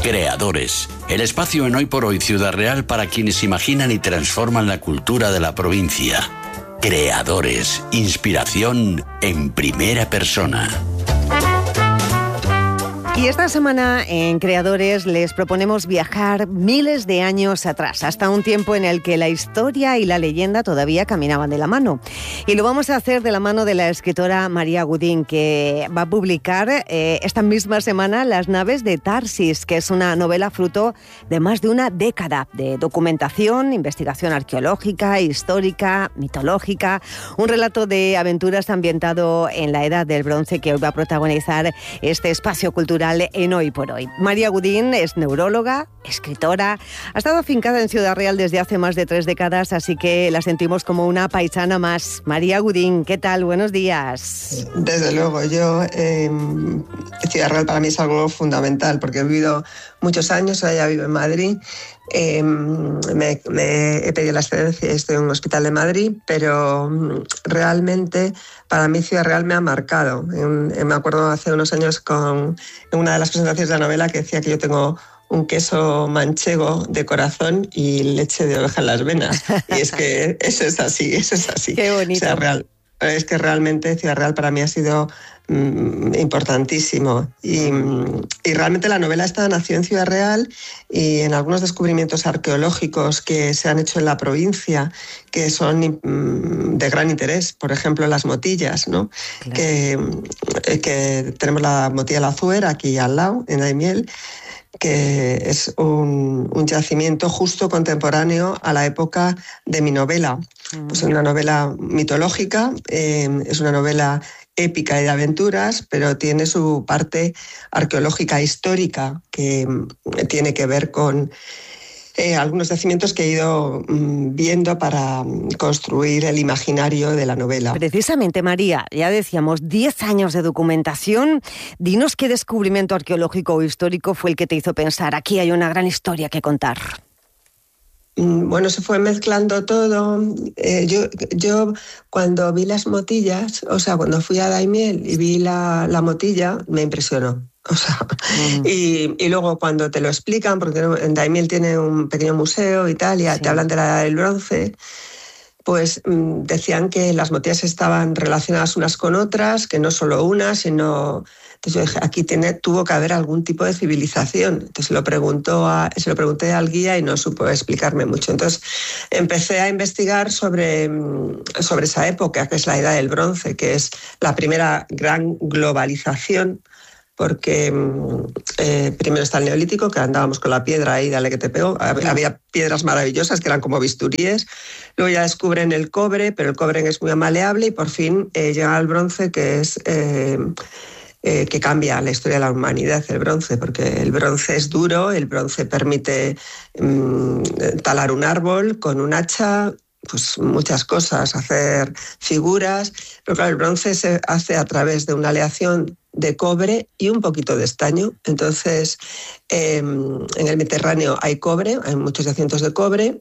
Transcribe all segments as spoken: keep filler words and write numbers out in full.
Creadores, el espacio en Hoy por Hoy Ciudad Real para quienes imaginan y transforman la cultura de la provincia. Creadores, inspiración en primera persona. Y esta semana en Creadores les proponemos viajar miles de años atrás, hasta un tiempo en el que la historia y la leyenda todavía caminaban de la mano. Y lo vamos a hacer de la mano de la escritora María Gudín, que va a publicar eh, esta misma semana Las naves de Tarsis, que es una novela fruto de más de una década de documentación, investigación arqueológica, histórica, mitológica, un relato de aventuras ambientado en la Edad del Bronce que hoy va a protagonizar este espacio cultural en Hoy por Hoy. María Gudín es neuróloga, escritora, ha estado afincada en Ciudad Real desde hace más de tres décadas, así que la sentimos como una paisana más. María Gudín, ¿qué tal? Buenos días. Desde luego, yo eh, Ciudad Real para mí es algo fundamental, porque he vivido muchos años, ahora ya vivo en Madrid. Eh, me, me he pedido la excedencia, estoy en un hospital de Madrid, pero realmente para mí Ciudad Real me ha marcado. En, en, me acuerdo hace unos años con, en una de las presentaciones de la novela que decía que yo tengo un queso manchego de corazón y leche de oveja en las venas. Y es que eso es así, eso es así. Qué bonito. Ciudad Real. Es que realmente Ciudad Real para mí ha sido mm, importantísimo y, y realmente la novela esta nació en Ciudad Real y en algunos descubrimientos arqueológicos que se han hecho en la provincia que son mm, de gran interés, por ejemplo las motillas, ¿no? Claro. que, que tenemos la motilla La Azuera aquí al lado, en Daimiel, que es un, un yacimiento justo contemporáneo a la época de mi novela. Pues es una novela mitológica, eh, es una novela épica y de aventuras, pero tiene su parte arqueológica histórica que tiene que ver con eh, algunos yacimientos que he ido mm, viendo para construir el imaginario de la novela. Precisamente, María, ya decíamos, diez años de documentación. Dinos qué descubrimiento arqueológico o histórico fue el que te hizo pensar, aquí hay una gran historia que contar. Bueno, se fue mezclando todo. Eh, yo, yo cuando vi las motillas, o sea, cuando fui a Daimiel y vi la, la motilla, me impresionó. O sea, mm. y, y luego cuando te lo explican, porque en Daimiel tiene un pequeño museo y tal, y sí. te hablan de la Edad del Bronce, pues mm, decían que las motillas estaban relacionadas unas con otras, que no solo una, sino... Entonces yo dije, aquí tiene, tuvo que haber algún tipo de civilización. Entonces lo preguntó a, se lo pregunté al guía y no supo explicarme mucho. Entonces empecé a investigar sobre, sobre esa época, que es la Edad del Bronce, que es la primera gran globalización, porque eh, primero está el Neolítico, que andábamos con la piedra ahí, dale que te pego. Había piedras maravillosas que eran como bisturíes. Luego ya descubren el cobre, pero el cobre es muy maleable y por fin eh, llega al bronce, que es... Eh, Eh, que cambia la historia de la humanidad, el bronce, porque el bronce es duro, el bronce permite mmm, talar un árbol con un hacha, pues muchas cosas, hacer figuras, pero claro, el bronce se hace a través de una aleación de cobre y un poquito de estaño. Entonces, eh, en el Mediterráneo hay cobre, hay muchos yacimientos de cobre,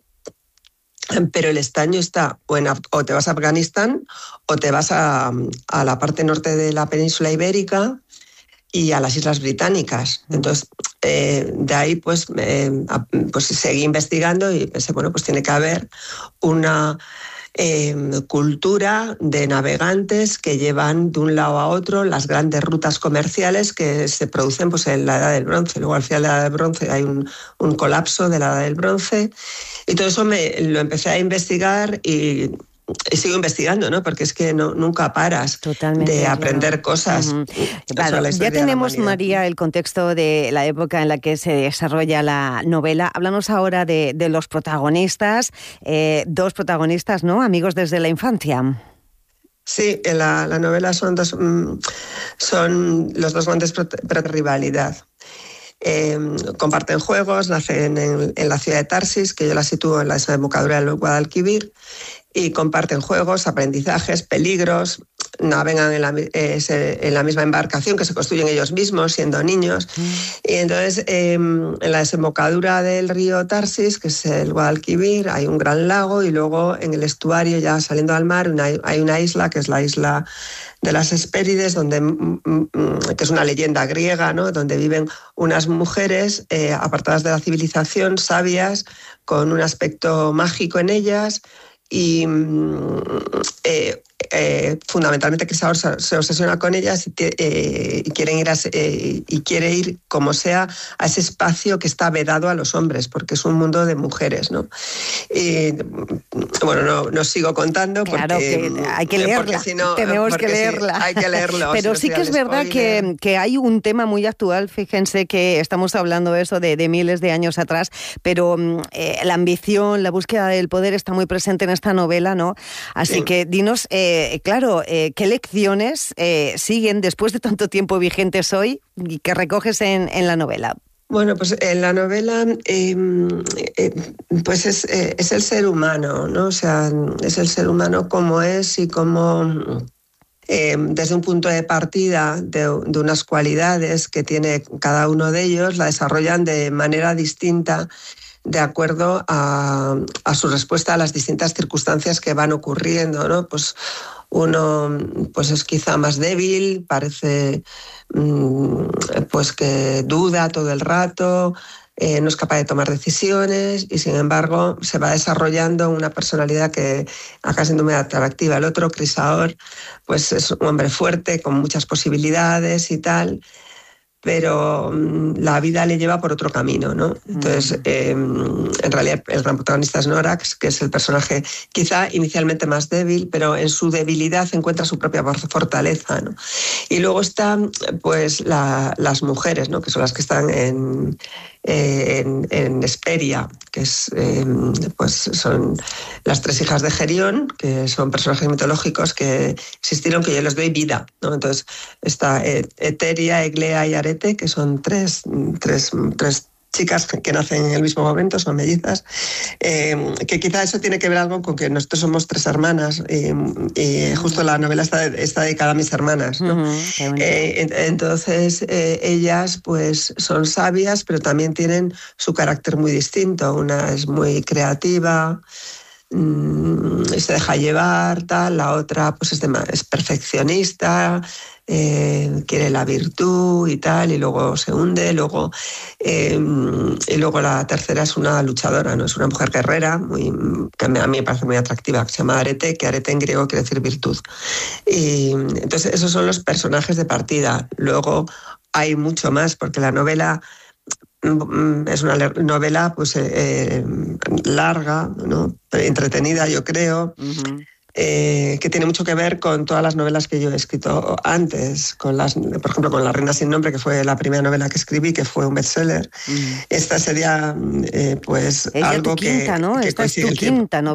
pero el estaño está o, en, o te vas a Afganistán o te vas a, a la parte norte de la península ibérica y a las Islas Británicas. Entonces, eh, de ahí pues, eh, pues seguí investigando y pensé, bueno, pues tiene que haber una eh, cultura de navegantes que llevan de un lado a otro las grandes rutas comerciales que se producen pues, en la Edad del Bronce. Luego al final de la Edad del Bronce hay un, un colapso de la Edad del Bronce y todo eso me, lo empecé a investigar y... Y sigo investigando, ¿no? Porque es que no, nunca paras Totalmente, de aprender ¿no? cosas. Uh-huh. Claro, ya tenemos, María, el contexto de la época en la que se desarrolla la novela. Háblanos ahora de, de los protagonistas, eh, dos protagonistas, ¿no? Amigos desde la infancia. Sí, en la, la novela son, dos, son los dos grandes de rivalidad. Eh, comparten juegos, nacen en, en la ciudad de Tarsis, que yo la sitúo en la desembocadura del Guadalquivir, y comparten juegos, aprendizajes, peligros, navegan en la, eh, se, en la misma embarcación que se construyen ellos mismos siendo niños. Mm. Y entonces eh, en la desembocadura del río Tarsis, que es el Guadalquivir, hay un gran lago, y luego en el estuario, ya saliendo al mar, una, hay una isla que es la isla de las Hespérides, donde, que es una leyenda griega, ¿no? Donde viven unas mujeres eh, apartadas de la civilización, sabias, con un aspecto mágico en ellas, y eh, eh, fundamentalmente Crisaor se, se obsesiona con ellas y, eh, y, quieren ir a, eh, y quiere ir como sea a ese espacio que está vedado a los hombres, porque es un mundo de mujeres, ¿no? Y, bueno, no, no sigo contando porque, claro que hay que leerla, si no, tenemos que leerla. Si, hay que leerlo. Pero si sí que es verdad que, que hay un tema muy actual, fíjense que estamos hablando de eso de, de miles de años atrás, pero eh, la ambición, la búsqueda del poder está muy presente en esta novela, ¿no? Así sí. que dinos, eh, claro, eh, ¿qué lecciones eh, siguen después de tanto tiempo vigentes hoy y que recoges en, en la novela? Bueno, pues en la novela eh, eh, pues es, eh, es el ser humano, ¿no? O sea, es el ser humano como es y como eh, desde un punto de partida de, de unas cualidades que tiene cada uno de ellos, la desarrollan de manera distinta de acuerdo a, a su respuesta a las distintas circunstancias que van ocurriendo, ¿no? Pues uno pues es quizá más débil, parece pues que duda todo el rato, eh, no es capaz de tomar decisiones y sin embargo se va desarrollando una personalidad que acaba siendo muy atractiva. El otro, Crisaor, pues es un hombre fuerte con muchas posibilidades y tal, pero la vida le lleva por otro camino, ¿no? Entonces, eh, en realidad el gran protagonista es Norax, que es el personaje quizá inicialmente más débil, pero en su debilidad encuentra su propia fortaleza, ¿no? Y luego están pues la, las mujeres, ¿no? Que son las que están en, en, en Hesperia, que es, eh, pues son las tres hijas de Gerión, que son personajes mitológicos que existieron, que yo les doy vida, ¿no? Entonces está Eteria, Eglea y Arete, que son tres, tres, tres chicas que nacen en el mismo momento, son mellizas, eh, que quizá eso tiene que ver algo con que nosotros somos tres hermanas y, y justo la novela está, está dedicada a mis hermanas, ¿no? Uh-huh, eh, entonces eh, ellas pues son sabias, pero también tienen su carácter muy distinto. Una es muy creativa, mmm, se deja llevar, tal. La otra pues es, de, es perfeccionista, Eh, quiere la virtud y tal, y luego se hunde, luego eh, y luego la tercera es una luchadora, ¿no? Es una mujer guerrera, muy, que a mí me parece muy atractiva, que se llama Arete, que Arete en griego quiere decir virtud. Y entonces esos son los personajes de partida. Luego hay mucho más, porque la novela es una novela pues eh, larga, ¿no? Entretenida, yo creo. Uh-huh. Eh, que tiene mucho que ver con todas las novelas que yo he escrito antes, con las, por ejemplo, con La reina sin nombre, que fue la primera novela que escribí, que fue un bestseller. Mm. Esta sería, eh, pues, Ella algo tu quinta, que, ¿no? que Esta es tu quinta novela.